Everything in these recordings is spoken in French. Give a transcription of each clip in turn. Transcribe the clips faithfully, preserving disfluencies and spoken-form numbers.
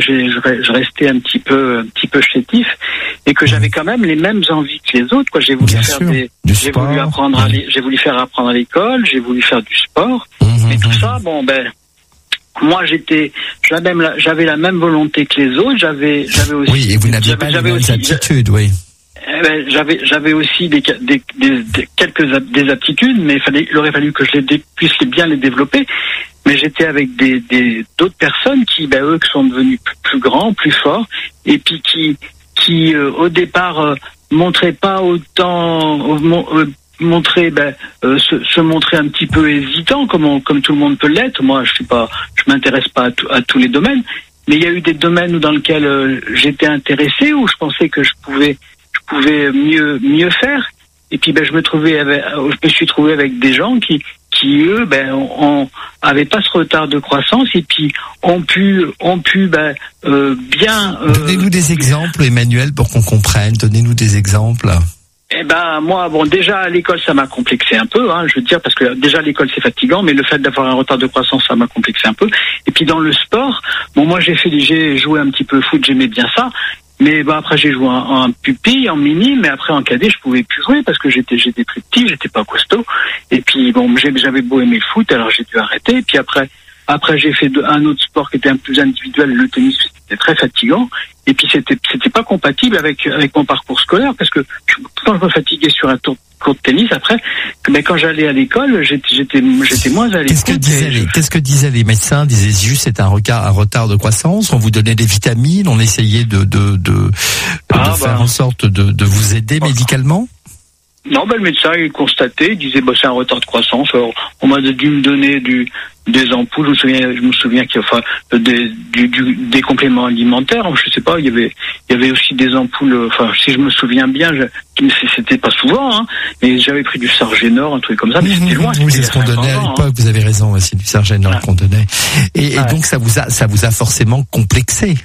j'ai, je, je restais un petit peu, un petit peu chétif et que j'avais quand même les mêmes envies que les autres, quoi. J'ai voulu Bien faire sûr, des, du j'ai sport, voulu apprendre à, oui. j'ai voulu faire apprendre à l'école, j'ai voulu faire du sport, Mmh, et mmh, tout mmh. ça, bon, ben, moi, j'étais, j'avais la, j'avais la même volonté que les autres, j'avais, j'avais aussi. Oui, et vous n'aviez j'avais, pas les j'avais mêmes aussi, aptitudes, oui. Eh ben, j'avais, j'avais aussi des, des, des, des quelques ap- des aptitudes, mais il fallait, il aurait fallu que je les dé, puisse bien les développer. Mais j'étais avec des, des d'autres personnes qui, ben eux, qui sont devenus plus, plus grands, plus forts, et puis qui, qui euh, au départ euh, montraient pas autant, euh, mon, euh, montraient, ben, euh, se, se montraient un petit peu hésitants, comme on, comme tout le monde peut l'être. Moi, je suis pas, je m'intéresse pas à, tout, à tous les domaines, mais il y a eu des domaines dans lesquels euh, j'étais intéressé, où je pensais que je pouvais je pouvais mieux mieux faire, et puis ben je me trouvais avec, je me suis trouvé avec des gens qui qui eux ben on avaient pas ce retard de croissance, et puis ont pu ont pu ben euh, bien euh, Donnez-nous des exemples, Emmanuel, pour qu'on comprenne. Donnez-nous des exemples. Eh ben moi, bon, déjà à l'école ça m'a complexé un peu, hein, je veux dire, parce que déjà à l'école c'est fatigant, mais le fait d'avoir un retard de croissance ça m'a complexé un peu. Et puis dans le sport, bon moi j'ai fait, j'ai joué un petit peu au foot, j'aimais bien ça. Mais bah après j'ai joué en, en pupille, en mini, mais après en cadet je pouvais plus jouer parce que j'étais j'étais plus petit, j'étais pas costaud. Et puis bon j'avais beau aimer le foot, alors j'ai dû arrêter. Et puis après après j'ai fait de, un autre sport qui était un peu plus individuel, le tennis, c'était très fatigant. Et puis c'était c'était pas compatible avec avec mon parcours scolaire, parce que quand je me fatiguais sur un tour cours de tennis, après, mais quand j'allais à l'école, j'étais j'étais j'étais moins à l'écoute. Qu'est-ce que disaient les, qu'est-ce que disaient les médecins? Disaient juste c'est un retard un retard de croissance. On vous donnait des vitamines, on essayait de de de, ah, de faire bah. en sorte de de vous aider oh. médicalement. Non, ben le médecin il constatait, il disait bah c'est un retard de croissance. Alors, on m'a dû me donner du des ampoules. Je me souviens, je me souviens qu'il y a enfin des du, du, des compléments alimentaires. Je sais pas, il y avait il y avait aussi des ampoules. Enfin, si je me souviens bien, je, c'était pas souvent, hein. Mais j'avais pris du Sargénor, un truc comme ça. Mais c'était loin. Oui, c'est ce qu'on donnait à l'époque. Hein. Vous avez raison, c'est du Sargénor ouais. qu'on donnait. Et, ouais. et donc ça vous a ça vous a forcément complexé.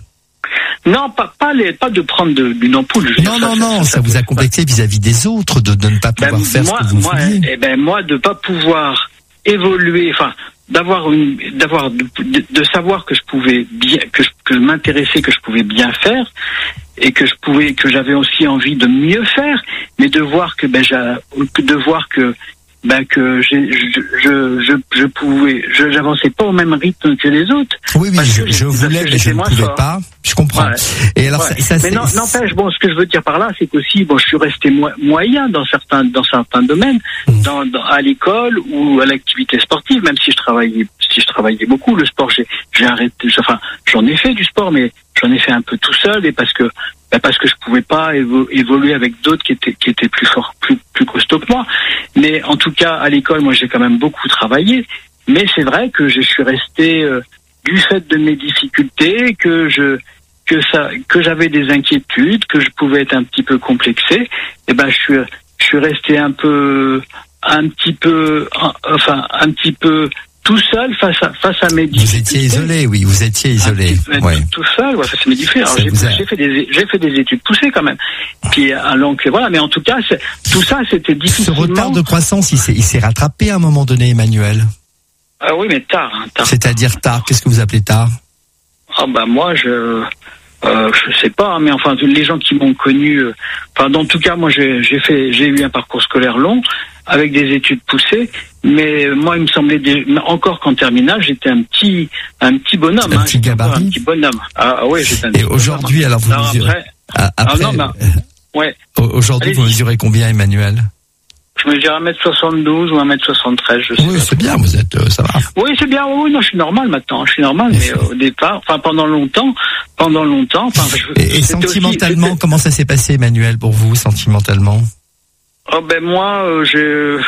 Non, pas pas les pas de prendre de, d'une ampoule. Je non, dire, non, ça, non, ça, ça, ça vous a complexé pas. Vis-à-vis des autres, de, de ne pas pouvoir ben, faire moi, ce que vous moi, vouliez. Eh ben moi, de pas pouvoir évoluer, enfin, d'avoir une, d'avoir, de, de, de savoir que je pouvais bien, que je, que je m'intéressais, que je pouvais bien faire, et que je pouvais, que j'avais aussi envie de mieux faire, mais de voir que ben, de voir que ben que j'ai, je, je, je, je pouvais, je, j'avançais pas au même rythme que les autres. Oui, oui, je, je voulais, mais je ne pouvais fort. pas. Je comprends. Ouais. Et alors, ouais. ça, ça, mais non, n'empêche, bon, ce que je veux dire par là, c'est qu'aussi, bon, je suis resté mo- moyen dans certains, dans certains domaines, mmh. dans, dans, à l'école ou à l'activité sportive, même si je travaillais, si je travaillais beaucoup, le sport, j'ai, j'ai arrêté, enfin, j'en ai fait du sport, mais j'en ai fait un peu tout seul, et parce que, ben parce que je pouvais pas évo- évoluer avec d'autres qui étaient, qui étaient plus forts, plus, plus costauds que moi. Mais en tout cas, à l'école, moi, j'ai quand même beaucoup travaillé. Mais c'est vrai que je suis resté, euh, du fait de mes difficultés, que je, que ça, que j'avais des inquiétudes, que je pouvais être un petit peu complexé. Et ben, je suis, je suis resté un peu, un petit peu, enfin, un petit peu tout seul face à face à mes difficultés. Vous étiez isolé, oui, vous étiez isolé. Petit, ouais. Tout seul, ouais, face à mes difficultés. Alors j'ai, a... j'ai fait des j'ai fait des études poussées quand même. Puis donc voilà, mais en tout cas, c'est, tout ça c'était difficilement. Ce retard de croissance, il s'est il s'est rattrapé à un moment donné, Emmanuel. Ah oui, mais tard, hein, tard. C'est-à-dire tard. Qu'est-ce que vous appelez tard? Ah bah moi je euh, je sais pas, mais enfin les gens qui m'ont connu, euh, enfin en tout cas moi j'ai, j'ai fait j'ai eu un parcours scolaire long avec des études poussées, mais moi il me semblait des, encore qu'en terminale j'étais un petit un petit bonhomme, un petit hein, gabarit, un petit bonhomme. Ah, ah ouais, j'étais un Et aujourd'hui bonhomme. Alors vous alors mesurez après, après ah non, bah, ouais. Aujourd'hui Allez-y. Vous mesurez combien, Emmanuel? Je mesure un mètre soixante-douze ou un mètre soixante-treize, je sais Oui, pas. c'est bien, vous êtes, euh, ça va. Oui, c'est bien, oui, non, je suis normal maintenant, je suis normal, mais, mais euh, au départ, enfin, pendant longtemps, pendant longtemps, enfin, je, Et, et sentimentalement, aussi, comment ça s'est passé, Emmanuel, pour vous, sentimentalement? Oh, ben, moi, euh, j'ai,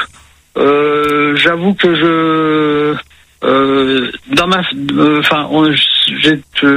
euh, j'avoue que je, euh, dans ma, enfin, euh, j'ai, euh,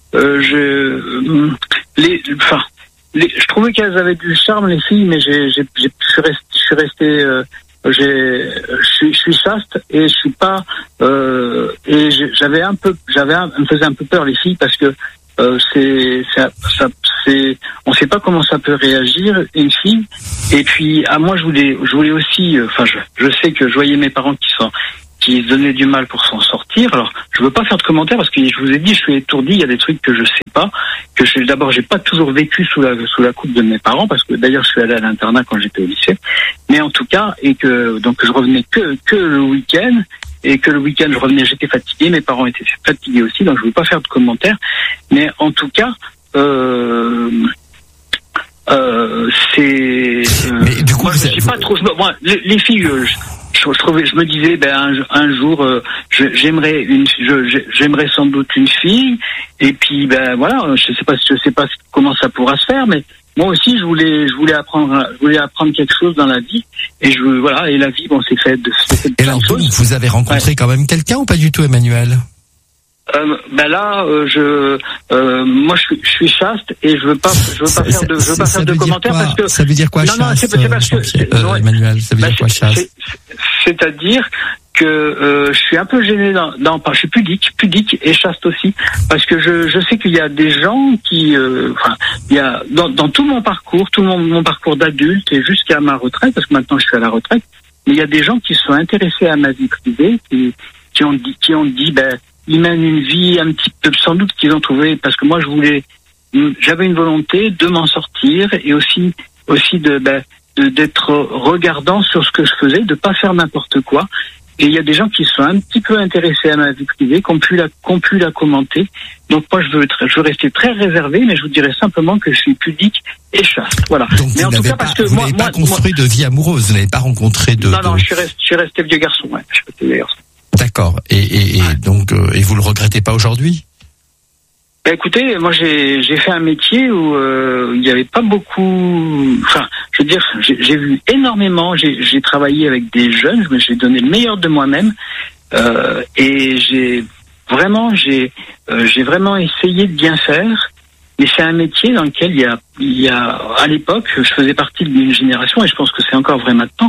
j'ai, les, enfin, Les, je trouvais qu'elles avaient du charme, les filles, mais j'ai, j'ai, j'ai, je suis resté, je suis resté, euh, j'ai, je suis, je suis chaste et je suis pas, euh, et j'avais un peu, j'avais, un, me faisait un peu peur les filles parce que euh, c'est, ça, ça, c'est, on sait pas comment ça peut réagir une fille. Et puis, à moi, je voulais, je voulais aussi, enfin, je, je sais que je voyais mes parents qui sont, qui se donnait du mal pour s'en sortir. Alors, je veux pas faire de commentaires parce que je vous ai dit, je suis étourdi, il y a des trucs que je sais pas, que je, d'abord, j'ai pas toujours vécu sous la, sous la coupe de mes parents parce que d'ailleurs, je suis allé à l'internat quand j'étais au lycée. Mais en tout cas, et que, donc, je revenais que, que le week-end, et que le week-end, je revenais, j'étais fatigué, mes parents étaient fatigués aussi, donc je veux pas faire de commentaires. Mais en tout cas, euh, euh, c'est, euh, mais du coup, moi, je sais pas trop, moi, les, les filles, euh, je, Je, je, trouvais, je me disais, ben un, un jour, euh, je, j'aimerais une, je, j'aimerais sans doute une fille. Et puis, ben voilà, je sais pas, je sais pas comment ça pourra se faire, mais moi aussi, je voulais, je voulais apprendre, je voulais apprendre quelque chose dans la vie. Et je, voilà, et la vie, bon, c'est fait de, c'est fait de et alors, donc, vous avez rencontré ouais. quand même quelqu'un ou pas du tout, Emmanuel? Euh, ben là, euh, je, euh, moi, je suis, je suis chaste et je veux pas, je veux pas faire de, je veux pas faire de commentaires quoi, parce que ça veut dire quoi, non, chaste, non, c'est, c'est parce que euh, non, Emmanuel, ça veut ben, dire quoi, chaste? C'est, c'est-à-dire que euh, je suis un peu gêné dans, dans, je suis pudique, pudique et chaste aussi, parce que je, je sais qu'il y a des gens qui, euh, enfin, il y a dans, dans tout mon parcours, tout mon, mon parcours d'adulte et jusqu'à ma retraite, parce que maintenant je suis à la retraite, mais il y a des gens qui sont intéressés à ma vie privée, qui, qui ont dit, qui ont dit, ben ils mènent une vie un petit peu, sans doute qu'ils ont trouvé, parce que moi je voulais, j'avais une volonté de m'en sortir et aussi, aussi de, ben, de, d'être regardant sur ce que je faisais, de pas faire n'importe quoi. Et il y a des gens qui sont un petit peu intéressés à ma vie privée, qui ont pu la, qui ont pu la commenter. Donc moi je veux, être, je veux rester très réservé, mais je vous dirais simplement que je suis pudique et chaste. Voilà. Donc mais vous en n'avez tout cas, pas, parce que vous moi, n'avez moi, pas construit moi, de vie amoureuse, vous n'avez pas rencontré de. Non, non, de... je suis resté, je suis resté vieux garçon, ouais. Je suis resté vieux garçon. D'accord. Et, et, et ouais. donc, euh, et vous le regrettez pas aujourd'hui? Ben écoutez, moi j'ai j'ai fait un métier où euh, il n'y avait pas beaucoup. Enfin, je veux dire, j'ai, j'ai vu énormément. J'ai j'ai travaillé avec des jeunes. J'ai donné le meilleur de moi-même euh, et j'ai vraiment j'ai euh, j'ai vraiment essayé de bien faire. Mais c'est un métier dans lequel il y a il y a à l'époque, je faisais partie d'une génération et je pense que c'est encore vrai maintenant.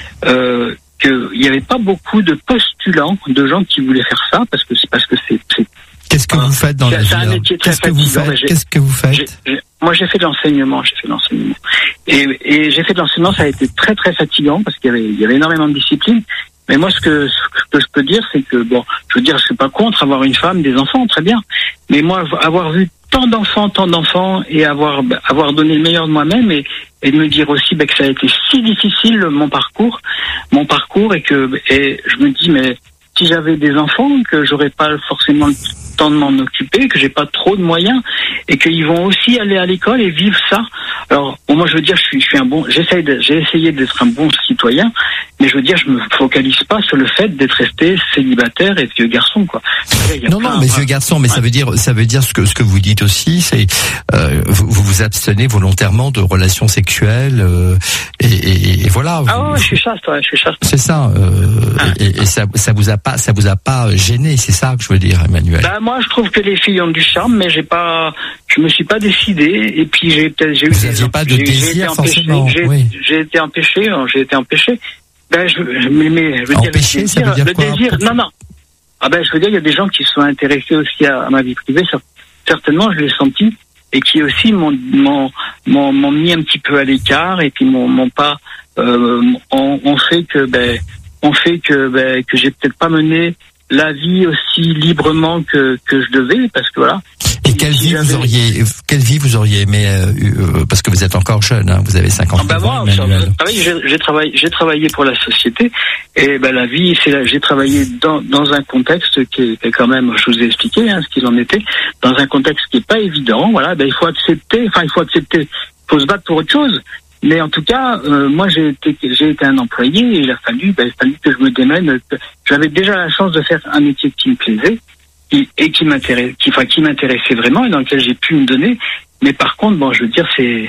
Euh, qu'il n'y avait pas beaucoup de postulants, de gens qui voulaient faire ça, parce que c'est parce que c'est. c'est Qu'est-ce que vous faites dans la vie? C'est un métier très Qu'est-ce que vous faites Qu'est-ce que vous faites j'ai, j'ai, Moi, j'ai fait de l'enseignement. J'ai fait de l'enseignement. Et, et j'ai fait de l'enseignement. Ça a été très très fatigant parce qu'il y avait il y avait énormément de disciplines. Mais moi, ce que ce que je peux dire, c'est que bon, je veux dire, je suis pas contre avoir une femme, des enfants, très bien. Mais moi, avoir vu tant d'enfants, tant d'enfants, et avoir avoir donné le meilleur de moi-même, et, et de me dire aussi bah, que ça a été si difficile mon parcours, mon parcours, et que et je me dis mais si j'avais des enfants, que j'aurais pas forcément le temps de m'en occuper, que j'ai pas trop de moyens, et qu'ils vont aussi aller à l'école et vivre ça. Alors bon, moi je veux dire, je suis, je suis un bon, j'essaye, de, j'ai essayé d'être un bon citoyen, mais je veux dire, je me focalise pas sur le fait d'être resté célibataire et vieux garçon, quoi. Non, non, mais vieux garçon, mais ouais. ça veut dire, ça veut dire ce que ce que vous dites aussi, c'est euh, vous, vous vous abstenez volontairement de relations sexuelles euh, et, et, et voilà. Ah vous, ouais, je suis chaste, ouais, je suis chaste. C'est ça, euh, ah. et, et ça, ça vous a pas, ça vous a pas gêné, c'est ça que je veux dire, Emmanuel. Bah moi, je trouve que les filles ont du charme, mais j'ai pas, je me suis pas décidé, et puis j'ai peut-être, j'ai eu. Vous n'aviez pas de j'ai, désir j'ai été forcément. Empêché, j'ai, oui. j'ai été empêché, j'ai été empêché. Ben je, je mais, mais je veux empêché, dire, ça veut dire le quoi, désir, non non. Ah ben je veux dire, il y a des gens qui sont intéressés aussi à, à ma vie privée, certainement, je l'ai senti, et qui aussi m'ont m'ont m'ont, m'ont mis un petit peu à l'écart, et puis m'ont, m'ont pas, euh, on, on fait que ben on fait que ben que j'ai peut-être pas mené la vie aussi librement que que je devais, parce que voilà. Et quelle vie vous auriez, quelle vie vous auriez aimé, euh, euh, parce que vous êtes encore jeune, hein, vous avez cinquante ah ben ans. Moi, ça, oui, j'ai, j'ai travaillé, j'ai travaillé pour la société, et ben la vie, c'est là, j'ai travaillé dans dans un contexte qui est, qui est quand même, je vous ai expliqué hein, ce qu'il en était, dans un contexte qui est pas évident. Voilà, ben il faut accepter, enfin il faut accepter, il faut se battre pour autre chose. Mais en tout cas, euh, moi j'ai été j'ai été un employé, et il a fallu, ben, il a fallu que je me démène. J'avais déjà la chance de faire un métier qui me plaisait. Et qui m'intéresse, qui, enfin, qui m'intéressait vraiment et dans lequel j'ai pu me donner. Mais par contre, bon, je veux dire, c'est,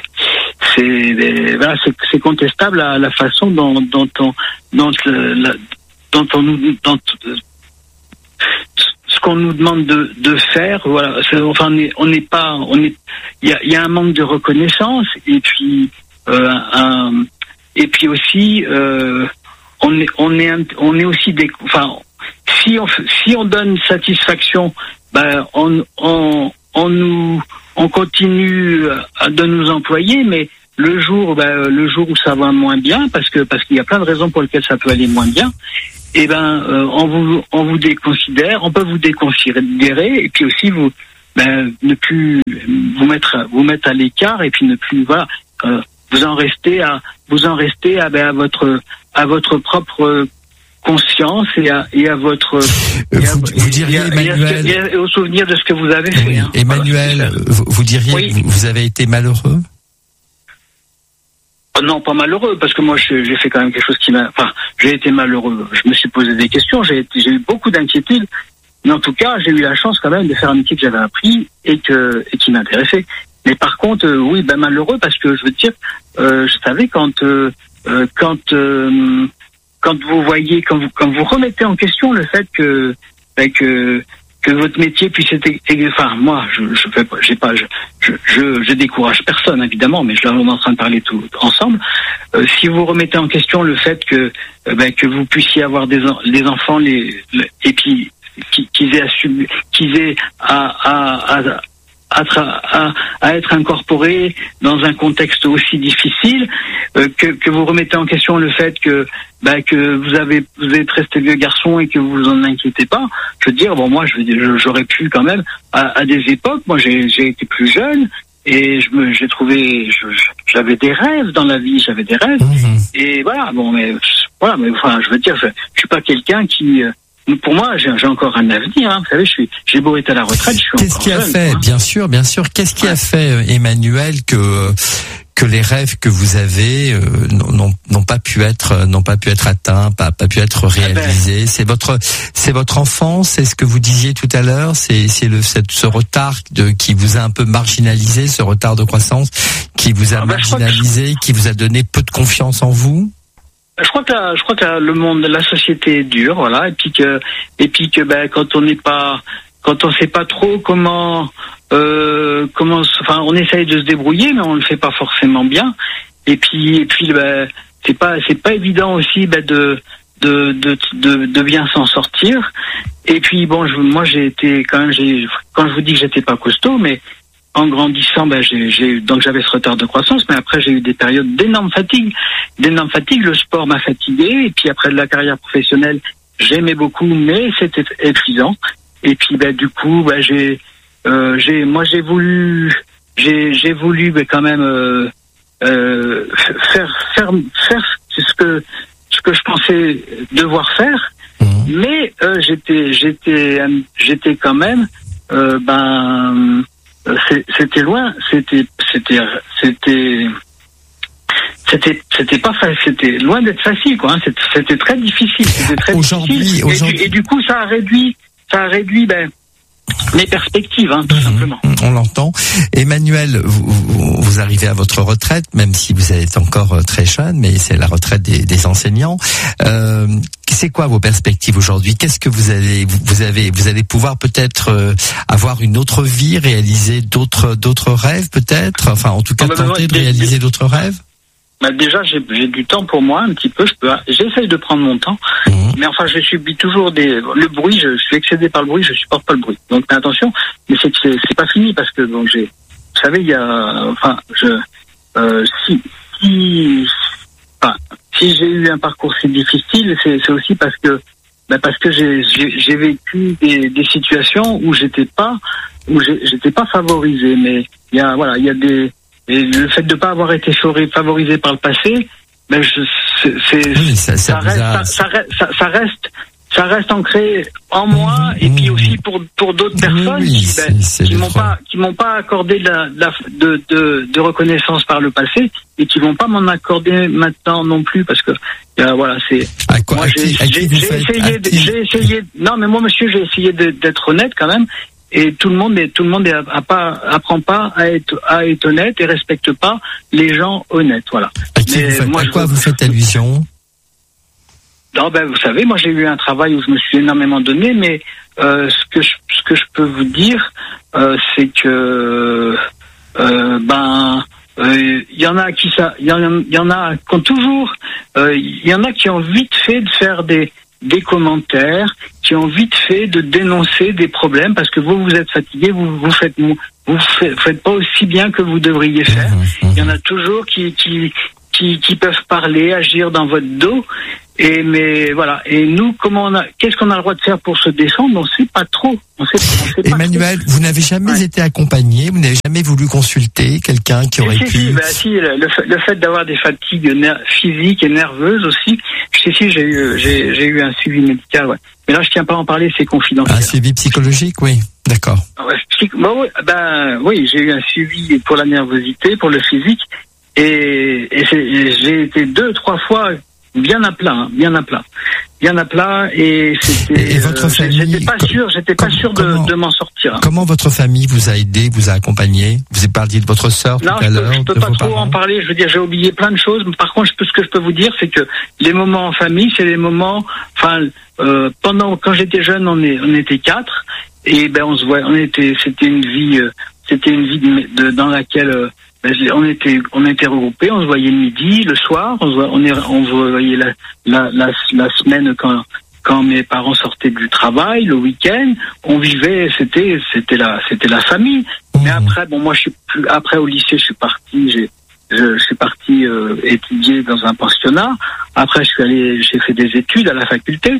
c'est, voilà, c'est, c'est contestable à la façon dont, dont on, dont, la, dont on nous, dont, ce qu'on nous demande de, de faire. Voilà, c'est, enfin, on n'est on n'est pas, on est, il y a, il y a un manque de reconnaissance et puis, euh, un, et puis aussi, euh, on est, on est, on est aussi des, enfin. Si on si on donne satisfaction, ben on on on nous on continue de nous employer, mais le jour, ben, le jour où ça va moins bien, parce que parce qu'il y a plein de raisons pour lesquelles ça peut aller moins bien. Et ben, euh, on vous on vous déconsidère, on peut vous déconsidérer, et puis aussi vous ben, ne plus vous mettre vous mettre à l'écart, et puis ne plus voilà euh, vous en rester à vous en rester à, ben, à votre à votre propre conscience et à, et à votre et à, vous, vous diriez, et à, Emmanuel, et, à, et au souvenir de ce que vous avez fait. Oui, hein. Emmanuel, voilà, vous, vous diriez oui. que vous avez été malheureux? Non, pas malheureux, parce que moi j'ai fait quand même quelque chose qui m'a... Enfin, j'ai été malheureux. Je me suis posé des questions, j'ai, j'ai eu beaucoup d'inquiétudes, mais en tout cas, j'ai eu la chance quand même de faire un métier que j'avais appris et, que, et qui m'intéressait. Mais par contre, euh, oui, ben malheureux, parce que je veux dire, euh, je savais quand... Euh, euh, quand euh, quand vous voyez, quand vous, quand vous remettez en question le fait que... Ben, que que votre métier puisse être, enfin moi je je fais pas, j'ai pas, je, je je je décourage personne évidemment, mais je là on est en train de parler tout ensemble. Euh, si vous remettez en question le fait que euh, ben, que vous puissiez avoir des des enfants les, les et puis qu'ils aient à sub, qu'ils aient à à, à À, à, à être incorporé dans un contexte aussi difficile, euh, que, que vous remettez en question le fait que bah, que vous avez vous êtes resté vieux garçon et que vous vous en inquiétez pas. Je veux dire, bon moi je, je j'aurais pu quand même à, à des époques, moi j'ai j'ai été plus jeune et je me j'ai trouvé je, j'avais des rêves dans la vie, j'avais des rêves mmh. et voilà bon mais voilà mais enfin je veux dire je, je suis pas quelqu'un qui euh, pour moi, j'ai, j'ai encore un avenir. Hein. Vous savez, je suis, j'ai beau être à la retraite, je suis Qu'est-ce encore qui a jeune, fait, quoi. bien sûr, bien sûr. Qu'est-ce qui ouais. a fait, Emmanuel, que que les rêves que vous avez euh, n'ont, n'ont pas pu être, n'ont pas pu être atteints, pas pas pu être réalisés. Ah ben. C'est votre, c'est votre enfance. C'est ce que vous disiez tout à l'heure. C'est c'est le cette, ce retard de qui vous a un peu marginalisé, ce retard de croissance qui vous a ah ben, marginalisé, que... qui vous a donné peu de confiance en vous. Je crois que la, je crois que la, le monde, la société est dure, voilà, et puis que, et puis que, ben, quand on n'est pas, quand on sait pas trop comment, euh, comment, enfin, on essaye de se débrouiller, mais on le fait pas forcément bien. Et puis, et puis, ben, c'est pas, c'est pas évident aussi, ben, de, de, de, de, de bien s'en sortir. Et puis, bon, je, moi, j'ai été quand même, j'ai, quand je vous dis que j'étais pas costaud, mais en grandissant, ben j'ai, j'ai donc j'avais ce retard de croissance, mais après j'ai eu des périodes d'énorme fatigue, d'énorme fatigue. Le sport m'a fatigué, et puis après de la carrière professionnelle, j'aimais beaucoup, mais c'était épuisant. Et puis ben du coup, ben j'ai, euh, j'ai, moi j'ai voulu, j'ai, j'ai voulu ben, quand même euh, euh, faire, faire, faire ce que, ce que je pensais devoir faire, mmh. mais euh, j'étais, j'étais, j'étais quand même, euh, ben c'était loin, c'était c'était c'était c'était c'était pas facile, c'était loin d'être facile quoi, hein. c'était, c'était très difficile, c'était très aujourd'hui, difficile. Aujourd'hui... Et, du, et du coup ça a réduit ça a réduit ben mes perspectives, hein, tout mmh, simplement. On l'entend. Emmanuel, vous, vous, vous arrivez à votre retraite, même si vous êtes encore très jeune, mais c'est la retraite des, des enseignants. Euh, c'est quoi vos perspectives aujourd'hui? Qu'est-ce que vous allez, vous avez, vous allez pouvoir peut-être euh, avoir une autre vie, réaliser d'autres, d'autres rêves, peut-être. Enfin, en tout cas, ah, tenter bah, de réaliser des, d'autres rêves. Bah déjà, j'ai, j'ai du temps pour moi, un petit peu. Je peux, j'essaye de prendre mon temps, mmh. mais enfin, je subis toujours des, le bruit. Je, je suis excédé par le bruit. Je supporte pas le bruit. Donc, mais attention. Mais c'est que c'est, c'est pas fini parce que donc j'ai, vous savez, il y a, enfin, je, euh, si, si, enfin, si j'ai eu un parcours si difficile, c'est, c'est aussi parce que, bah parce que j'ai, j'ai, j'ai vécu des, des situations où j'étais pas, où j'ai, j'étais pas favorisé. Mais il y a, voilà, il y a des Et le fait de ne pas avoir été favorisé par le passé, ben je, c'est, c'est oui, ça, ça, ça, reste, a... ça, ça, ça, ça reste, ça reste ancré en moi mmh, et puis aussi pour pour d'autres personnes oui, qui, ben, c'est, c'est qui m'ont pas qui m'ont pas accordé de, la, de, de de reconnaissance par le passé et qui vont pas m'en accorder maintenant non plus parce que euh, voilà c'est. À quoi, moi à j'ai, qui, à j'ai, qui j'ai essayé de, j'ai essayé non mais moi monsieur j'ai essayé de, d'être honnête quand même. Et tout le monde, est, tout le monde est, a pas, apprend pas à être, à être honnête et respecte pas les gens honnêtes, voilà. À, qui vous faites, moi, à quoi je, vous faites allusion? Non, ben vous savez, moi j'ai eu un travail où je me suis énormément donné, mais euh, ce que je, ce que je peux vous dire, euh, c'est que euh, ben il euh, y en a qui ça, il y en, y en a qui ont toujours, il euh, y en a qui ont vite fait de faire des des commentaires qui ont vite fait de dénoncer des problèmes parce que vous, vous êtes fatigué, vous vous faites vous faites, faites pas aussi bien que vous devriez faire. Mmh, mmh. Il y en a toujours qui qui qui qui peuvent parler, agir dans votre dos. Et mais voilà. Et nous, comment on a, qu'est-ce qu'on a le droit de faire pour se défendre? On sait pas trop. On sait, on sait pas Emmanuel, trop. vous n'avez jamais ouais. été accompagné, vous n'avez jamais voulu consulter quelqu'un qui aurait si, pu. Si, bah, si le, le fait d'avoir des fatigues ner- physiques et nerveuses aussi. Si, si, j'ai eu, j'ai, j'ai eu un suivi médical. Ouais. Mais là, je tiens pas à en parler, c'est confidentiel. Un suivi psychologique, oui. D'accord. Ouais, psych- bah, ouais, ben oui, j'ai eu un suivi pour la nervosité, pour le physique, et, et, c'est, et j'ai été deux, trois fois. Bien à plat, hein, bien à plat, bien à plat, et c'était. Et votre famille, j'étais pas sûr, j'étais pas sûr de, comment, de m'en sortir. Comment votre famille vous a aidé, vous a accompagné? Vous avez parlé de votre sœur tout non, à l'heure. Non, je peux, je peux pas trop parents. en parler. Je veux dire, j'ai oublié plein de choses. Par contre, je peux, ce que je peux vous dire, c'est que les moments en famille, c'est les moments. Enfin, euh, pendant quand j'étais jeune, on est, on était quatre, et ben on se voit, on était, c'était une vie, euh, c'était une vie de, de, dans laquelle. Euh, On était, on était regroupés, on se voyait le midi, le soir, on se voyait, on, est, on voyait la, la, la, la semaine quand, quand mes parents sortaient du travail, le week-end, on vivait, c'était, c'était la, c'était la famille. Mais après, bon, moi, je suis plus, après au lycée, je suis parti, j'ai, je, je suis parti euh, étudier dans un pensionnat. Après, je suis allé, j'ai fait des études à la faculté.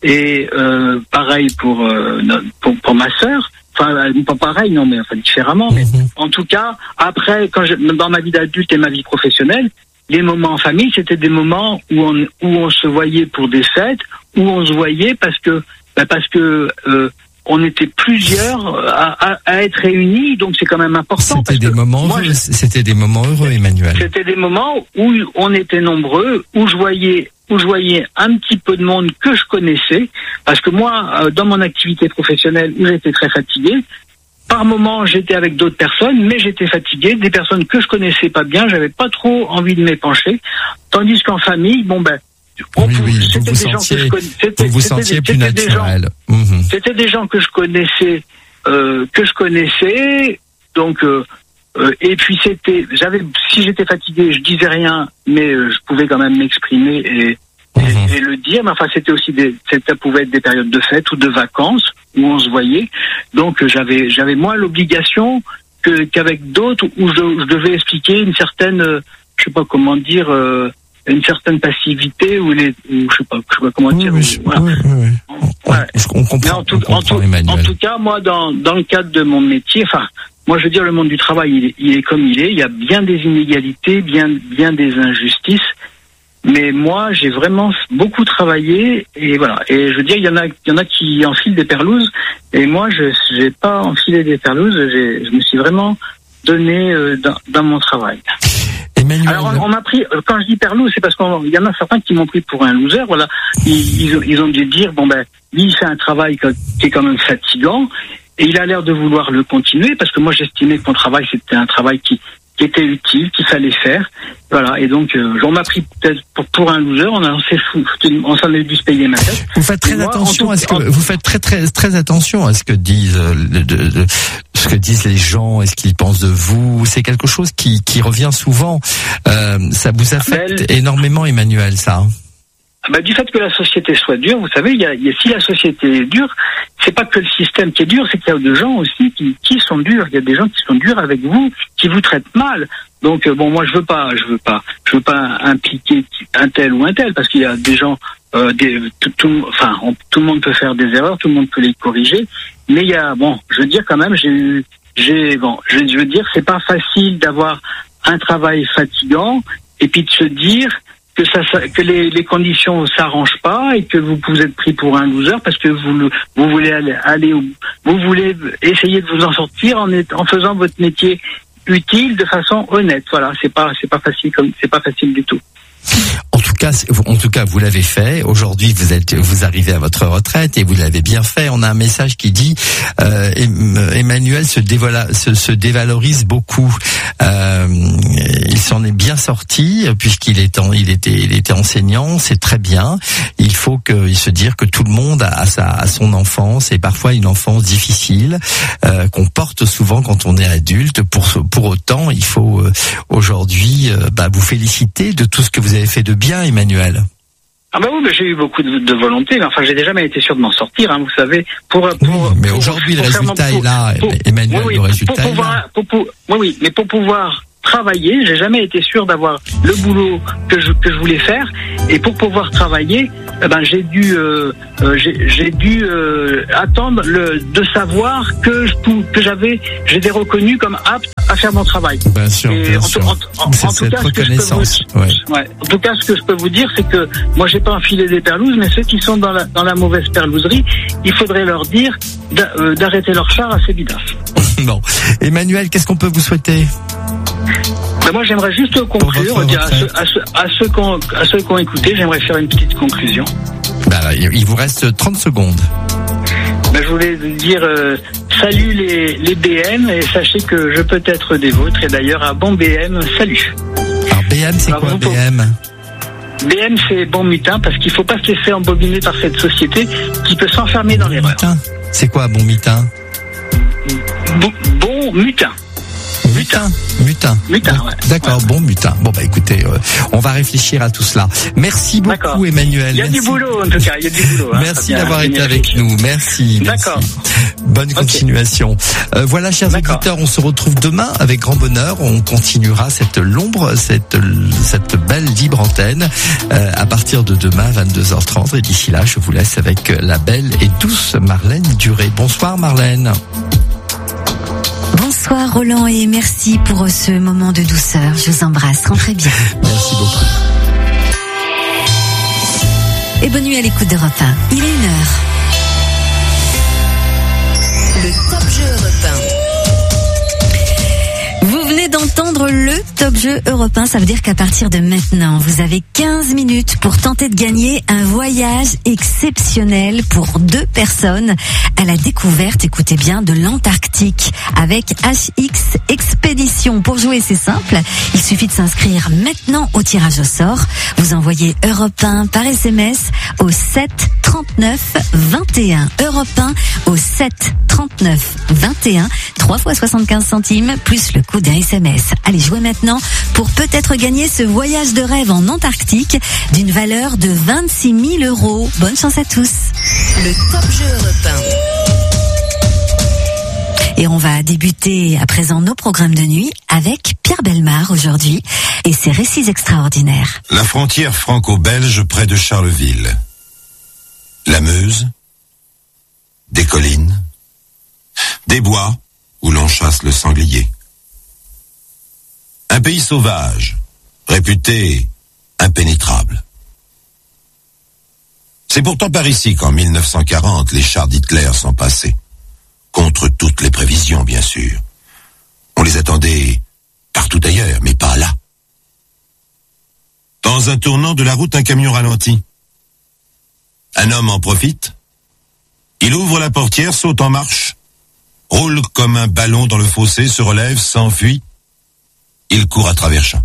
Et euh, pareil pour, euh, pour, pour ma sœur. Enfin, pas pareil, non, mais enfin différemment. Mais mmh. en tout cas, après, quand je, dans ma vie d'adulte et ma vie professionnelle, les moments en famille, c'était des moments où on où on se voyait pour des fêtes, où on se voyait parce que bah parce que euh, on était plusieurs à, à, à être réunis, donc c'est quand même important. C'était des moments moi, heureux. C'était des moments heureux, Emmanuel. C'était des moments où on était nombreux, où je voyais. où je voyais un petit peu de monde que je connaissais, parce que moi, euh, dans mon activité professionnelle, où j'étais très fatigué, par moments, j'étais avec d'autres personnes, mais j'étais fatigué, des personnes que je connaissais pas bien, j'avais pas trop envie de m'épancher, tandis qu'en famille, bon ben, on oui, pouvait, oui, c'était vous des sentiez, gens que je connaissais, vous vous sentiez plus naturel. Des gens, mmh. C'était des gens que je connaissais, euh, que je connaissais, donc. Euh, Euh, et puis c'était, j'avais, si j'étais fatigué, je disais rien, mais euh, je pouvais quand même m'exprimer et, mmh. et, et le dire. Mais enfin, c'était aussi des, ça pouvait être des périodes de fête ou de vacances où on se voyait. Donc euh, j'avais, j'avais moins l'obligation que qu'avec d'autres où je, je devais expliquer une certaine, euh, je sais pas comment dire, euh, une certaine passivité ou les, ou je sais pas, je sais pas comment dire. Oui, oui, voilà. oui, oui, oui. Ouais. On, on comprend. En tout, on comprend, en, tout, en tout cas, moi, dans dans le cadre de mon métier, enfin. Moi, je veux dire, le monde du travail, il est, il est comme il est. Il y a bien des inégalités, bien, bien des injustices. Mais moi, j'ai vraiment beaucoup travaillé et voilà. Et je veux dire, il y en a, il y en a qui enfilent des perlouses. Et moi, je, j'ai pas enfilé des perlouses. J'ai, je me suis vraiment donné euh, dans, dans mon travail. Emmanuel. Alors, on, on m'a pris. Quand je dis perlouse, c'est parce qu'il y en a certains qui m'ont pris pour un loser. Voilà. Ils, ils, ont, ils ont dû dire, bon ben, lui, il fait un travail qui est quand même fatigant. Et il a l'air de vouloir le continuer parce que moi j'estimais que mon travail c'était un travail qui, qui était utile, qu'il fallait faire. Voilà. Et donc euh, on m'a pris peut-être pour, pour un loser. On a on s'est fou, on s'en est dû se payer ma tête. Vous faites très moi, attention tout, à ce que en... vous faites très très très attention à ce que disent de, de, de, ce que disent les gens et ce qu'ils pensent de vous. C'est quelque chose qui qui revient souvent. Euh, ça vous affecte Belle. énormément, Emmanuel, ça. Bah, du fait que la société soit dure, vous savez, il y a, il y a, si la société est dure, c'est pas que le système qui est dur, c'est qu'il y a des gens aussi qui, qui sont durs. Il y a des gens qui sont durs avec vous, qui vous traitent mal. Donc euh, bon, moi je veux pas, je veux pas, je veux pas impliquer un tel ou un tel, parce qu'il y a des gens, euh, des, tout, tout, enfin, on, tout le monde peut faire des erreurs, tout le monde peut les corriger. Mais il y a, bon, je veux dire quand même, j'ai eu, j'ai, bon, je, je veux dire, c'est pas facile d'avoir un travail fatigant et puis de se dire que ça, que les, les conditions s'arrangent pas et que vous vous êtes pris pour un loser parce que vous vous voulez aller, aller au, vous voulez essayer de vous en sortir en, en faisant votre métier utile de façon honnête. Voilà, c'est pas c'est pas facile comme c'est pas facile du tout. En tout cas, en tout cas, vous l'avez fait. Aujourd'hui, vous êtes, vous arrivez à votre retraite et vous l'avez bien fait. On a un message qui dit euh, Emmanuel se, dévola, se, se dévalorise beaucoup. Euh, il s'en est bien sorti puisqu'il est en, il était, il était enseignant. C'est très bien. Il faut que, se dire que tout le monde a sa, a son enfance et parfois une enfance difficile euh, qu'on porte souvent quand on est adulte. Pour, pour autant, il faut euh, aujourd'hui euh, bah, vous féliciter de tout ce que vous avez fait de bien, Emmanuel. Ah bah oui, mais j'ai eu beaucoup de, de volonté, mais enfin, j'ai jamais été sûr de m'en sortir, hein, vous savez. Pour, pour, oui, mais aujourd'hui, le résultat est là, pour, Emmanuel, oui, oui, le résultat pour pouvoir, est là. Pour, pour, oui, oui, mais pour pouvoir travailler, j'ai jamais été sûr d'avoir le boulot que je que je voulais faire, et pour pouvoir travailler, eh ben j'ai dû euh, euh, j'ai, j'ai dû euh, attendre le de savoir que je que j'avais j'étais reconnu comme apte à faire mon travail. Bien sûr, et bien en, sûr. En, en, c'est en tout cette cas, reconnaissance. Ce que je peux vous, ouais. Ouais, en tout cas, ce que je peux vous dire, c'est que moi, j'ai pas enfilé des perlouses, mais ceux qui sont dans la dans la mauvaise perlouserie, il faudrait leur dire d'a, euh, d'arrêter leur char à ces bidasses. Bon, Emmanuel, qu'est-ce qu'on peut vous souhaiter? Ben moi, j'aimerais juste conclure, dire à, ceux, à, ceux, à, ceux qui ont, à ceux qui ont écouté, j'aimerais faire une petite conclusion. Ben, il vous reste trente secondes. Ben, je voulais dire euh, salut les, les B M et sachez que je peux être des vôtres. Et d'ailleurs, à bon B M, salut. Alors B M, c'est Alors, quoi B M? B M, c'est bon mutin, parce qu'il ne faut pas se laisser embobiner par cette société qui peut s'enfermer bon dans l'erreur. C'est quoi bon mutin? Bon, bon mutin. Mutin, mutin. Mutin, ouais. D'accord, ouais. Bon mutin. Bon bah écoutez, euh, on va réfléchir à tout cela. Merci beaucoup, D'accord. Emmanuel. Il y a merci. du boulot en tout cas, il y a du boulot. Hein, merci d'avoir été avec nous. Merci. D'accord. Merci. Bonne continuation. Okay. Euh, voilà, chers D'accord. auditeurs, on se retrouve demain avec grand bonheur. On continuera cette l'ombre, cette cette belle libre antenne euh, à partir de demain vingt-deux heures trente. Et d'ici là, je vous laisse avec la belle et douce Marlène Duré. Bonsoir Marlène. Bonsoir Roland et merci pour ce moment de douceur. Je vous embrasse, rentrez bien. Merci beaucoup. Et bonne nuit à l'écoute d'Europe un. Il est une heure. Le Top Jeu Europe un. Vous venez d'entendre le Top Jeu Europe un, ça veut dire qu'à partir de maintenant, vous avez quinze minutes pour tenter de gagner un voyage exceptionnel pour deux personnes à la découverte, écoutez bien, de l'Antarctique avec H X Expédition. Pour jouer, c'est simple, il suffit de s'inscrire maintenant au tirage au sort. Vous envoyez Europe un par S M S au sept trente-neuf vingt et un. Europe un au sept trente-neuf vingt et un, trois fois soixante-quinze centimes plus le coût d'un S M S. Allez, jouez maintenant pour peut-être gagner ce voyage de rêve en Antarctique d'une valeur de vingt-six mille euros. Bonne chance à tous. Le Top Jeu Europe un. Et on va débuter à présent nos programmes de nuit avec Pierre Bellemare aujourd'hui et ses récits extraordinaires. La frontière franco-belge près de Charleville. La Meuse, des collines, des bois où l'on chasse le sanglier. Un pays sauvage, réputé impénétrable. C'est pourtant par ici qu'en mille neuf cent quarante, les chars d'Hitler sont passés. Contre toutes les prévisions, bien sûr. On les attendait partout ailleurs, mais pas là. Dans un tournant de la route, un camion ralentit. Un homme en profite. Il ouvre la portière, saute en marche, roule comme un ballon dans le fossé, se relève, s'enfuit. Il court à travers champs.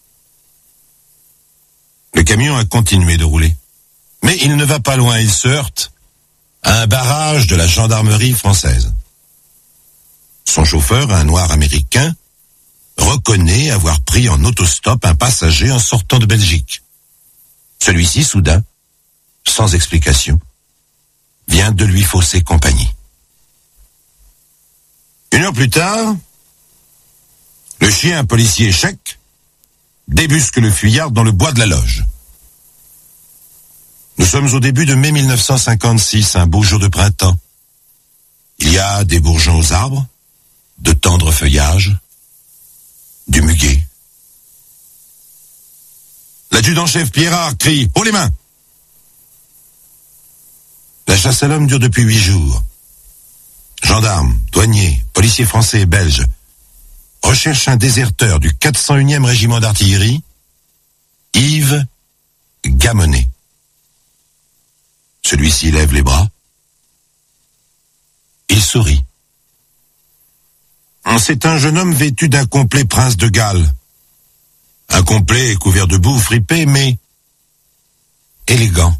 Le camion a continué de rouler. Mais il ne va pas loin, il se heurte à un barrage de la gendarmerie française. Son chauffeur, un noir américain, reconnaît avoir pris en autostop un passager en sortant de Belgique. Celui-ci, soudain, sans explication, vient de lui fausser compagnie. Une heure plus tard, le chien policier Chèque débusque le fuyard dans le bois de la Loge. Nous sommes au début de mai mille neuf cent cinquante-six, un beau jour de printemps. Il y a des bourgeons aux arbres, de tendres feuillages, du muguet. L'adjudant-chef Pierrard crie « Haut les mains !» La chasse à l'homme dure depuis huit jours. Gendarmes, douaniers, policiers français et belges recherchent un déserteur du quatre cent unième régiment d'artillerie, Yves Gamenet. Celui-ci lève les bras. Il sourit. C'est un jeune homme vêtu d'un complet prince de Galles. Un complet couvert de boue fripée, mais élégant.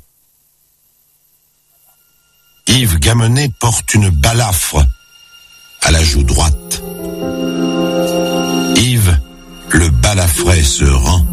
Yves Gamenet porte une balafre à la joue droite. Yves, le balafré, se rend.